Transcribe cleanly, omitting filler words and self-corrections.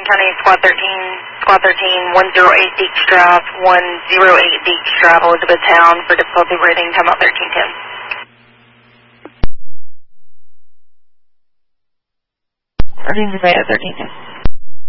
County, Squad 13, 108 Deeks Drive, 108 Deeks Drive, Elizabethtown, for difficulty rating, timeout 1310. 1310.